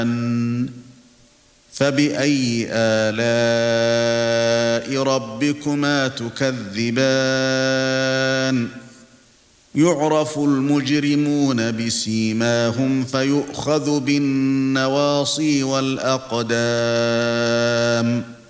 فبأي آلاء ربكما تكذبان يعرف المجرمون بسيماهم فيؤخذ بالنواصي والأقدام